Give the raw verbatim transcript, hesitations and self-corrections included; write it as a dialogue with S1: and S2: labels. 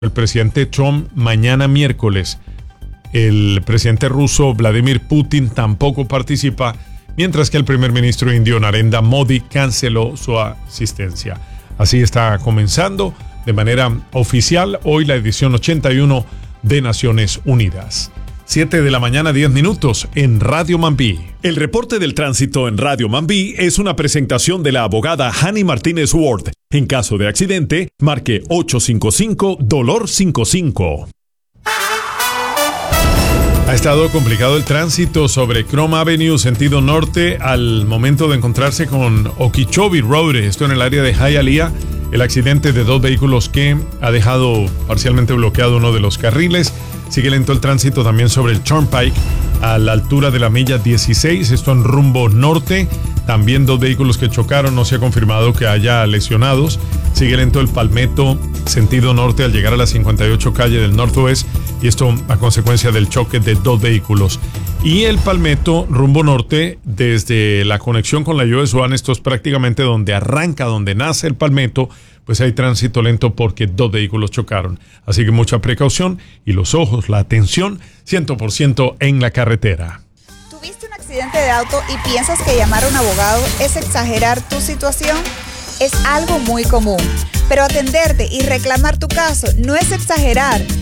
S1: El presidente Trump mañana miércoles. El presidente ruso Vladimir Putin tampoco participa, mientras que el primer ministro indio Narendra Modi canceló su asistencia. Así está comenzando de manera oficial hoy la edición ochenta y uno de Naciones Unidas. siete de la mañana, diez minutos en Radio Mambí.
S2: El reporte del tránsito en Radio Mambí es una presentación de la abogada Hani Martínez Ward. En caso de accidente, marque ocho cinco cinco, dolor cincuenta y cinco.
S1: Ha estado complicado el tránsito sobre Chrome Avenue, sentido norte, al momento de encontrarse con Okeechobee Road, esto en el área de Hialeah. El accidente de dos vehículos que ha dejado parcialmente bloqueado uno de los carriles. Sigue lento el tránsito también sobre el Turnpike a la altura de la milla dieciséis, esto en rumbo norte. También dos vehículos que chocaron, no se ha confirmado que haya lesionados. Sigue lento el Palmetto, sentido norte, al llegar a la cincuenta y ocho calle del Northwest, y esto a consecuencia del choque de dos vehículos. Y el Palmetto, rumbo norte, desde la conexión con la U S One, esto es prácticamente donde arranca, donde nace el Palmetto, pues hay tránsito lento porque dos vehículos chocaron. Así que mucha precaución y los ojos, la atención, cien por ciento en la carretera.
S3: ¿Tuviste un accidente de auto y piensas que llamar a un abogado es exagerar tu situación? Es algo muy común, pero atenderte y reclamar tu caso no es exagerar,